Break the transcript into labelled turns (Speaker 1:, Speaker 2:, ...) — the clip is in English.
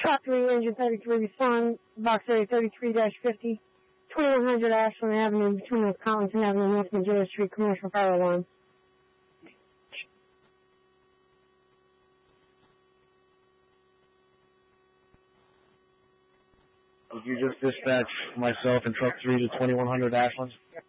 Speaker 1: Truck 3, Engine 33, respond, box area 33-50, 2100 Ashland Avenue, between North Collinson Avenue and North Majola Street, commercial fire alarm.
Speaker 2: Did you just dispatch myself and Truck 3 to 2100 Ashland?